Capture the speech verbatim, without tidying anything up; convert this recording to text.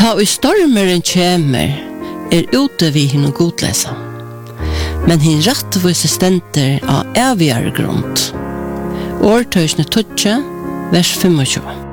Ta og stormeren kjemer, er ute vi hinn og godlesa. Men hinn rattvise stenter av evigare grunnt. Årtøysne tøtje, vers tjuefem.